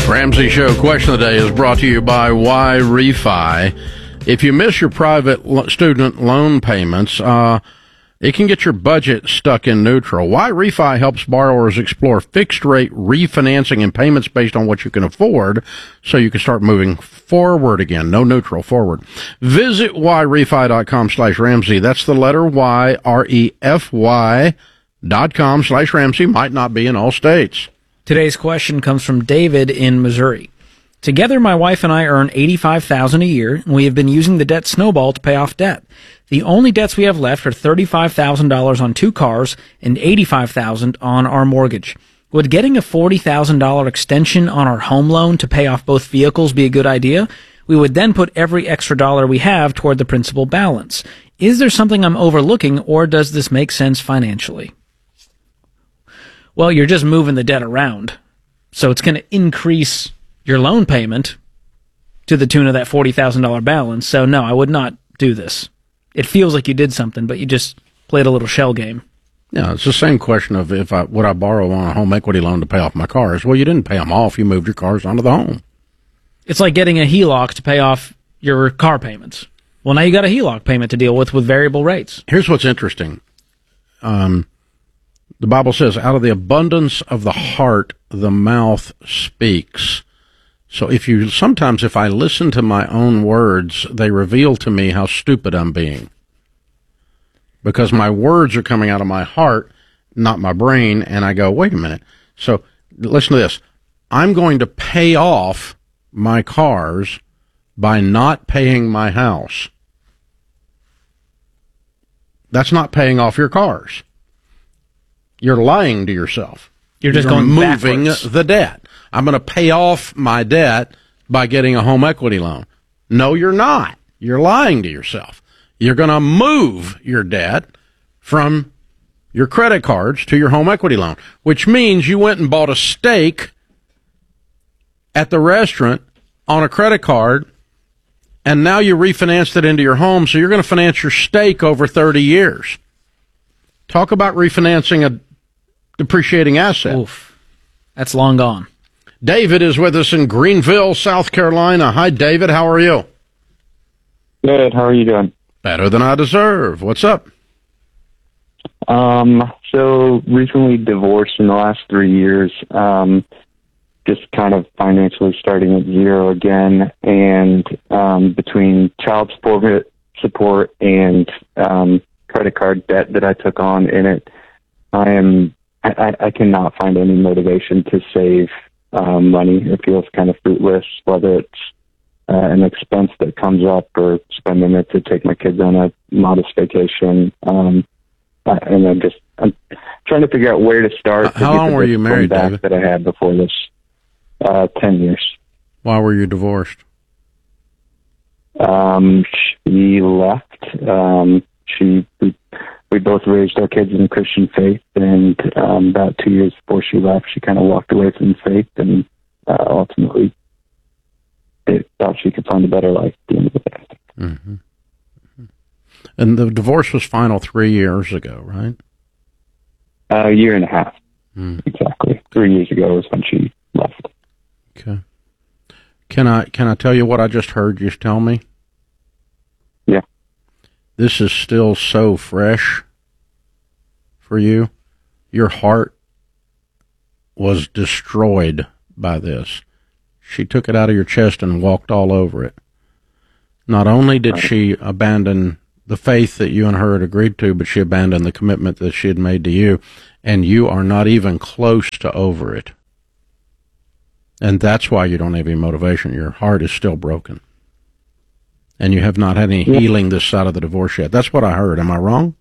Ramsey Show question of the day is brought to you by Y Refi. If you miss your private student loan payments, it can get your budget stuck in neutral. Y Refi helps borrowers explore fixed-rate refinancing and payments based on what you can afford so you can start moving forward again. No neutral, forward. Visit yrefi.com/Ramsey. That's the letter Y, REFY.com/Ramsey. Might not be in all states. Today's question comes from David in Missouri. Together, my wife and I earn $85,000 a year, and we have been using the debt snowball to pay off debt. The only debts we have left are $35,000 on 2 cars and $85,000 on our mortgage. Would getting a $40,000 extension on our home loan to pay off both vehicles be a good idea? We would then put every extra dollar we have toward the principal balance. Is there something I'm overlooking, or does this make sense financially? Well, you're just moving the debt around, so it's going to increase your loan payment to the tune of that $40,000 balance. So no, I would not do this. It feels like you did something, but you just played a little shell game. Yeah, it's the same question of would I borrow on a home equity loan to pay off my cars? Well, you didn't pay them off. You moved your cars onto the home. It's like getting a HELOC to pay off your car payments. Well, now you got a HELOC payment to deal with variable rates. Here's what's interesting. The Bible says, out of the abundance of the heart, the mouth speaks. So if I listen to my own words, they reveal to me how stupid I'm being. Because my words are coming out of my heart, not my brain, and I go, wait a minute. So listen to this. I'm going to pay off my cars by not paying my house. That's not paying off your cars. You're lying to yourself. You're just going moving backwards. The debt. I'm going to pay off my debt by getting a home equity loan. No, you're not. You're lying to yourself. You're going to move your debt from your credit cards to your home equity loan, which means you went and bought a steak at the restaurant on a credit card, and now you refinanced it into your home, so you're going to finance your steak over 30 years. Talk about refinancing a depreciating asset. Oof. That's long gone. David is with us in Greenville, South Carolina. Hi, David. How are you? Good. How are you doing? Better than I deserve. What's up? So recently divorced in the last 3 years. Just kind of financially starting at zero again, and between child support and credit card debt that I took on in it, I cannot find any motivation to save money. It feels kind of fruitless, whether it's an expense that comes up or spending it to take my kids on a modest vacation. And I'm trying to figure out where to start. How long were you married, David? That I had before this, 10 years. Why were you divorced? She left. We both raised our kids in the Christian faith, and about 2 years before she left, she kind of walked away from the faith, and ultimately thought she could find a better life at the end of the day. Mm-hmm. And the divorce was final 3 years ago, right? A year and a half, exactly. 3 years ago was when she left. Okay. Can I tell you what I just heard you tell me? Yeah. This is still so fresh for you. Your heart was destroyed by this. She took it out of your chest and walked all over it. Not only did she abandon the faith that you and her had agreed to, but she abandoned the commitment that she had made to you, and you are not even close to over it. And that's why you don't have any motivation. Your heart is still broken. And you have not had any healing this side of the divorce yet. That's what I heard. Am I wrong?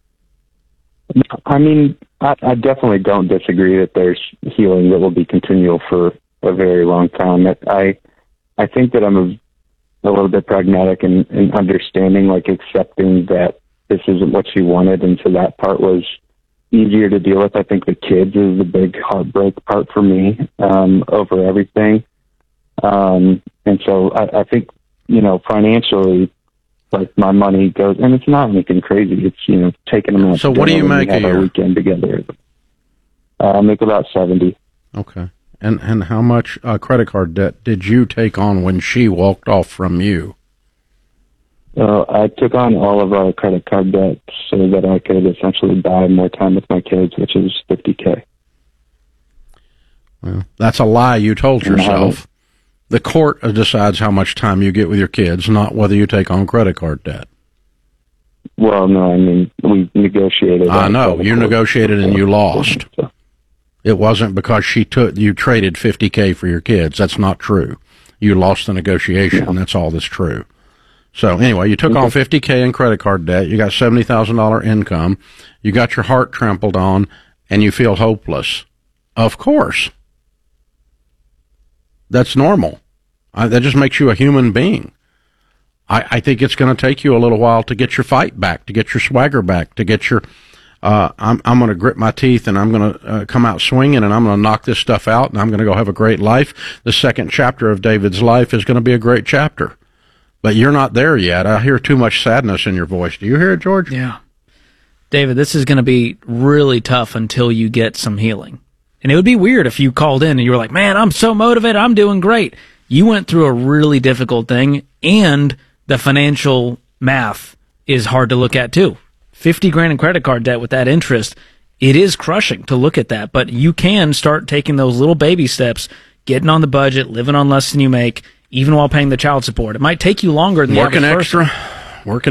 I mean, I definitely don't disagree that there's healing that will be continual for a very long time. I think that I'm a little bit pragmatic in understanding, like accepting that this isn't what she wanted, and so that part was easier to deal with. I think the kids is the big heartbreak part for me over everything. And so I think, financially, like my money goes, and it's not anything crazy. It's, taking them out. So what do you make a year? Weekend together. I make about 70. Okay. And how much credit card debt did you take on when she walked off from you? Well, I took on all of our credit card debt so that I could essentially buy more time with my kids, which is $50K. Well, that's a lie you told yourself. The court decides how much time you get with your kids, not whether you take on credit card debt. Well, no, I mean, we negotiated. I know. You negotiated and you lost. It wasn't because you traded $50K for your kids. That's not true. You lost the negotiation. Yeah. That's all that's true. So anyway, you took on $50K in credit card debt. You got $70,000 income. You got your heart trampled on, and you feel hopeless. Of course. That's normal. That just makes you a human being. I think it's going to take you a little while to get your fight back, to get your swagger back, to get your, I'm going to grit my teeth and I'm going to come out swinging and I'm going to knock this stuff out and I'm going to go have a great life. The second chapter of David's life is going to be a great chapter. But you're not there yet. I hear too much sadness in your voice. Do you hear it, George? Yeah. David, this is going to be really tough until you get some healing. And it would be weird if you called in and you were like, man, I'm so motivated. I'm doing great. You went through a really difficult thing, and the financial math is hard to look at too. 50 grand in credit card debt with that interest, it is crushing to look at that, but you can start taking those little baby steps, getting on the budget, living on less than you make, even while paying the child support. It might take you longer than working extra. What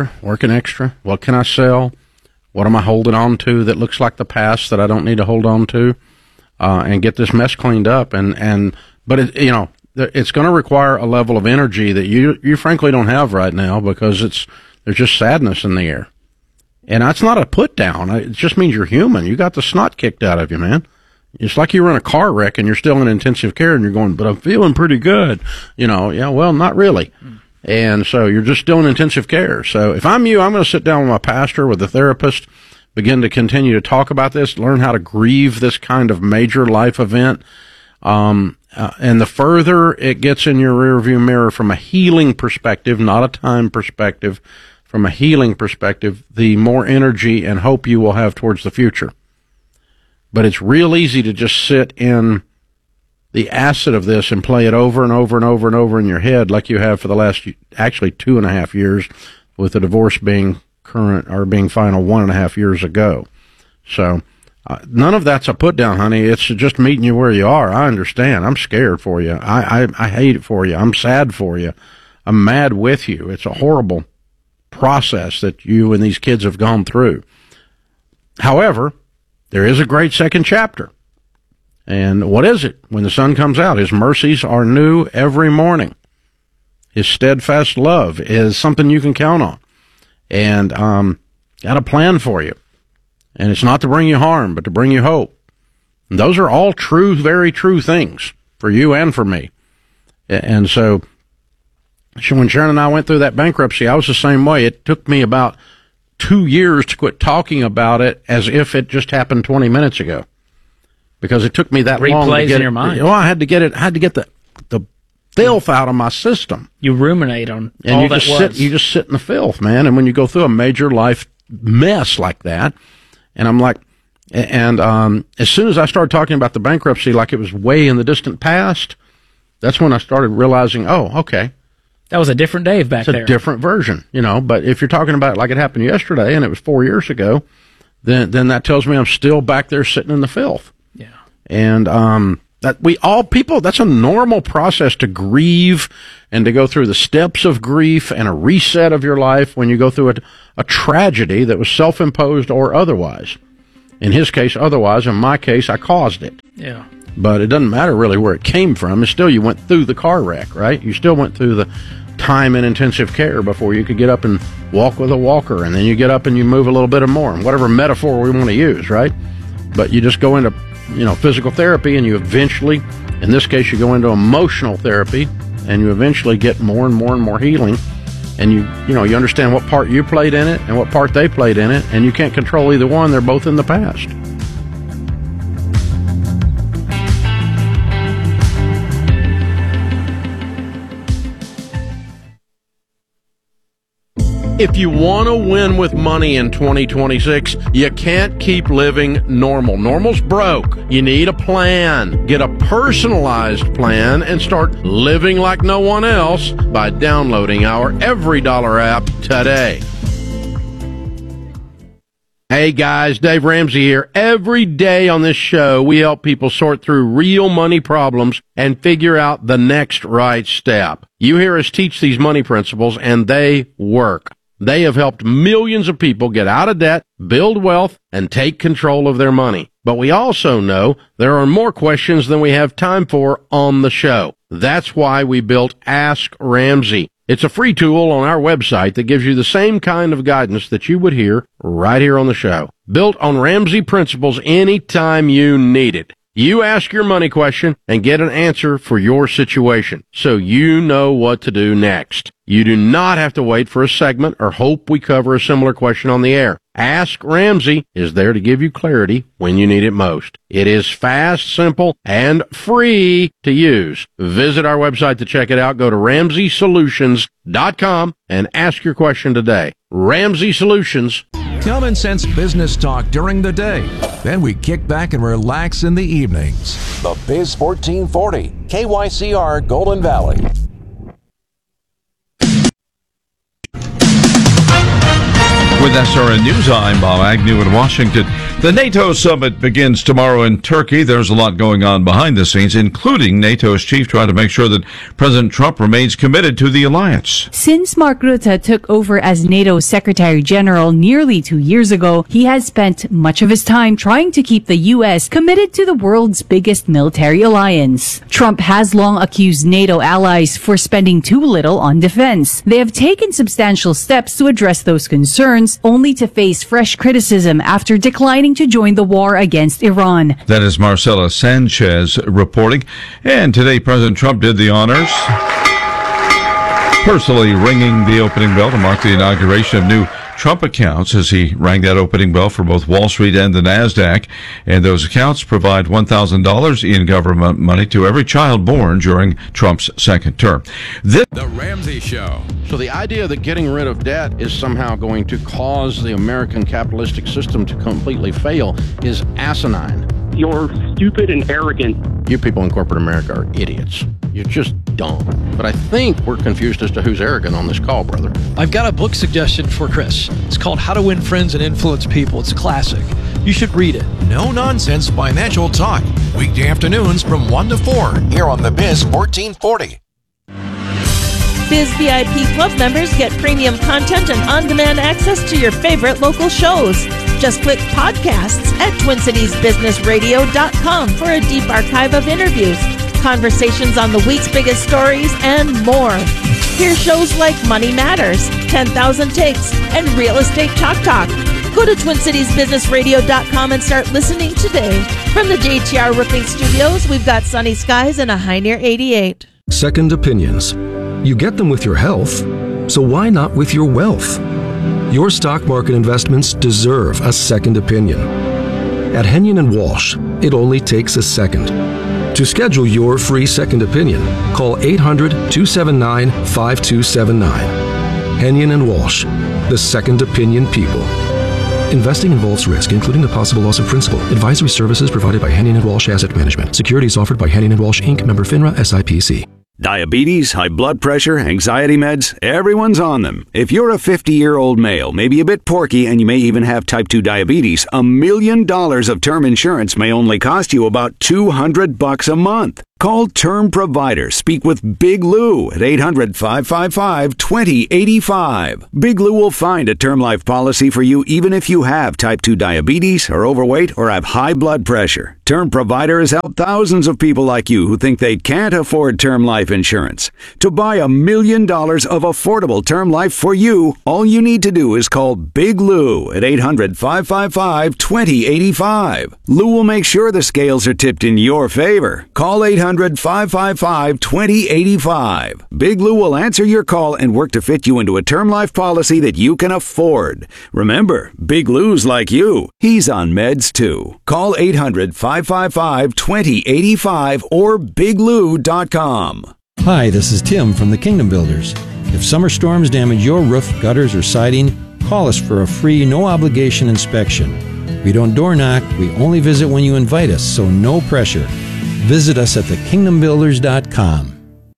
can I sell? What am I holding on to that looks like the past that I don't need to hold on to? And get this mess cleaned up. But it's going to require a level of energy that you frankly don't have right now because there's just sadness in the air. And that's not a put down. It just means you're human. You got the snot kicked out of you, man. It's like you were in a car wreck and you're still in intensive care and you're going, but I'm feeling pretty good. Yeah, well, not really. And so you're just still in intensive care. So if I'm you, I'm going to sit down with my pastor, with the therapist, begin to continue to talk about this, learn how to grieve this kind of major life event. And the further it gets in your rearview mirror from a healing perspective, not a time perspective, from a healing perspective, the more energy and hope you will have towards the future. But it's real easy to just sit in the acid of this and play it over and over and over and over in your head like you have for the last, actually 2.5 years, with the divorce being current or being final 1.5 years ago. So none of that's a put down, honey. It's just meeting you where you are. I understand. I'm scared for you. I hate it for you. I'm sad for you. I'm mad with you. It's a horrible process that you and these kids have gone through. However, there is a great second chapter. And what is it? When the sun comes out, his mercies are new every morning. His steadfast love is something you can count on. And got a plan for you. And it's not to bring you harm, but to bring you hope. And those are all true, very true things for you and for me. And so when Sharon and I went through that bankruptcy, I was the same way. It took me about 2 years to quit talking about it as if it just happened 20 minutes ago. Because it took me that long to get in your mind. Well, I had to get the filth out of my system. You ruminate on and all you that just was. you just sit in the filth, man. And when you go through a major life mess like that, and I'm like, as soon as I started talking about the bankruptcy like it was way in the distant past, that's when I started realizing, oh, okay. That was a different Dave back there. It's a different version, But if you're talking about it like it happened yesterday and it was 4 years ago, then that tells me I'm still back there sitting in the filth. Yeah. And that's a normal process to grieve and to go through the steps of grief and a reset of your life when you go through a tragedy that was self-imposed or otherwise. In his case, otherwise. In my case, I caused it. Yeah. But it doesn't matter really where it came from. It's still, you went through the car wreck, right? You still went through the time in intensive care before you could get up and walk with a walker, and then you get up and you move a little bit more, and whatever metaphor we want to use, right? But you just go into, physical therapy, and you eventually, in this case, you go into emotional therapy, and you eventually get more and more and more healing, and you understand what part you played in it and what part they played in it, and you can't control either one. They're both in the past. If you want to win with money in 2026, you can't keep living normal. Normal's broke. You need a plan. Get a personalized plan and start living like no one else by downloading our Every Dollar app today. Hey guys, Dave Ramsey here. Every day on this show, we help people sort through real money problems and figure out the next right step. You hear us teach these money principles, and they work. They have helped millions of people get out of debt, build wealth, and take control of their money. But we also know there are more questions than we have time for on the show. That's why we built Ask Ramsey. It's a free tool on our website that gives you the same kind of guidance that you would hear right here on the show. Built on Ramsey principles anytime you need it. You ask your money question and get an answer for your situation, so you know what to do next. You do not have to wait for a segment or hope we cover a similar question on the air. Ask Ramsey is there to give you clarity when you need it most. It is fast, simple, and free to use. Visit our website to check it out. Go to RamseySolutions.com and ask your question today. Ramsey Solutions. Common sense business talk during the day. Then we kick back and relax in the evenings. The Biz 1440, KYCR Golden Valley. With SRN News, I'm Bob Agnew in Washington. The NATO summit begins tomorrow in Turkey. There's a lot going on behind the scenes, including NATO's chief trying to make sure that President Trump remains committed to the alliance. Since Mark Rutte took over as NATO Secretary General nearly 2 years ago, he has spent much of his time trying to keep the U.S. committed to the world's biggest military alliance. Trump has long accused NATO allies for spending too little on defense. They have taken substantial steps to address those concerns, only to face fresh criticism after declining to join the war against Iran. That is Marcela Sanchez reporting. And today, President Trump did the honors, personally ringing the opening bell to mark the inauguration of new Trump accounts as he rang that opening bell for both Wall Street and the NASDAQ. And those accounts provide $1,000 in government money to every child born during Trump's second term. The Ramsey Show. So the idea that getting rid of debt is somehow going to cause the American capitalistic system to completely fail is asinine. You're stupid and arrogant. You people in corporate America are idiots. You're just dumb. But I think we're confused as to who's arrogant on this call, brother. I've got a book suggestion for Chris. It's called How to Win Friends and Influence People. It's classic. You should read it. No nonsense financial talk. Weekday afternoons from 1 to 4 Here on the Biz 1440. Biz VIP Club members get premium content and on-demand access to your favorite local shows. Just click podcasts at TwinCitiesBusinessRadio.com for a deep archive of interviews, conversations on the week's biggest stories, and more. Hear shows like Money Matters, 10,000 Takes, and Real Estate Talk Talk. Go to TwinCitiesBusinessRadio.com and start listening today. From the JTR Roofing Studios, we've got sunny skies and a high near 88. Second opinions. You get them with your health, so why not with your wealth? Your stock market investments deserve a second opinion. At Henyon & Walsh, it only takes a second. To schedule your free second opinion, call 800-279-5279. Henyon & Walsh, the second opinion people. Investing involves risk, including the possible loss of principal. Advisory services provided by Henyon & Walsh Asset Management. Securities offered by Henyon & Walsh, Inc., member FINRA, SIPC. Diabetes, high blood pressure, anxiety meds, everyone's on them. If you're a 50-year-old male, maybe a bit porky, and you may even have type 2 diabetes, $1 million of term insurance may only cost you about $200 a month. Call Term Provider. Speak with Big Lou at 800-555-2085. Big Lou will find a term life policy for you even if you have type 2 diabetes, are overweight, or have high blood pressure. Term Provider has helped thousands of people like you who think they can't afford term life insurance. To buy $1 million of affordable term life for you, all you need to do is call Big Lou at 800-555-2085. Lou will make sure the scales are tipped in your favor. Call 800-555-2085. Big Lou will answer your call and work to fit you into a term life policy that you can afford. Remember, Big Lou's like you. He's on meds too. Call 800-555-2085 or biglou.com. Hi, this is Tim from the Kingdom Builders. If summer storms damage your roof, gutters, or siding, call us for a free, no-obligation inspection. We don't door knock, we only visit when you invite us, so no pressure. Visit us at thekingdombuilders.com.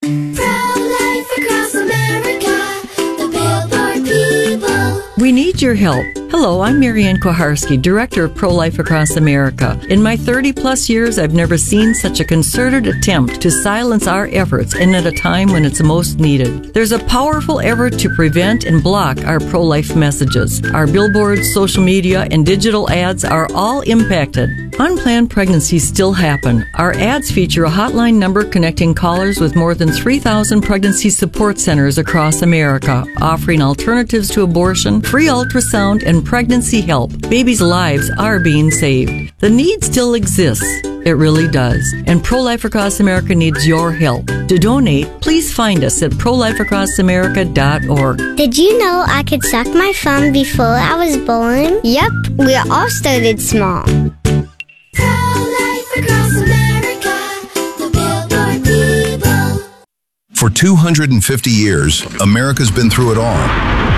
We need your help. Hello, I'm Marianne Koharski, Director of Pro-Life Across America. In my 30-plus years, I've never seen such a concerted attempt to silence our efforts and at a time when it's most needed. There's a powerful effort to prevent and block our pro-life messages. Our billboards, social media, and digital ads are all impacted. Unplanned pregnancies still happen. Our ads feature a hotline number connecting callers with more than 3,000 pregnancy support centers across America, offering alternatives to abortion, free ultrasound, and pregnancy help. Babies' lives are being saved. The need still exists. It really does. And Pro-Life Across America needs your help. To donate, please find us at prolifeacrossamerica.org. Did you know I could suck my thumb before I was born? Yep, we all started small. Pro-Life Across America, the Billboard people. For 250 years, America's been through it all.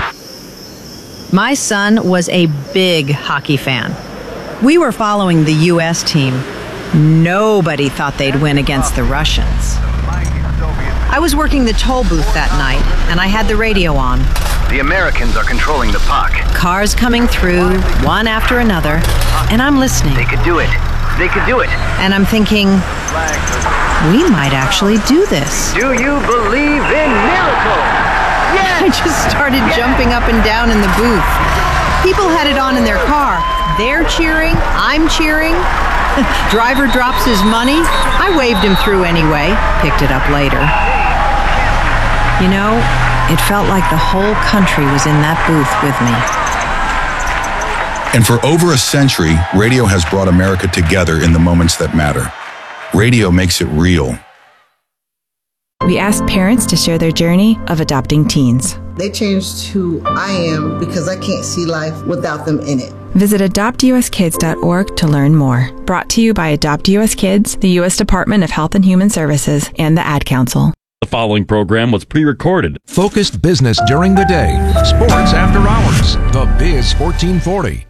My son was a big hockey fan. We were following the U.S. team. Nobody thought they'd win against the Russians. I was working the toll booth that night, and I had the radio on. The Americans are controlling the puck. Cars coming through, one after another, and I'm listening. They could do it. They could do it. And I'm thinking, we might actually do this. Do you believe in miracles? I just started jumping up and down in the booth. People had it on in their car. They're cheering, I'm cheering. Driver drops his money. I waved him through anyway, picked it up later. You know, it felt like the whole country was in that booth with me. And for over a century, radio has brought America together in the moments that matter. Radio makes it real. We asked parents to share their journey of adopting teens. They changed who I am because I can't see life without them in it. Visit adoptuskids.org to learn more. Brought to you by Adopt US Kids, the U.S. Department of Health and Human Services, and the Ad Council. The following program was pre-recorded. Focused business during the day. Sports after hours. The Biz 1440.